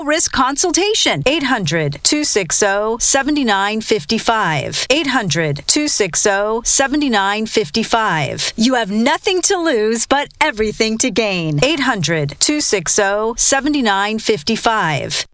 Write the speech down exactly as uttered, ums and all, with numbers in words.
risk consultation. eight hundred, two six zero, seven nine five five. eight hundred, two six zero, seven nine five five. You have nothing to lose but everything to gain. eight hundred, two six zero, seven nine five five.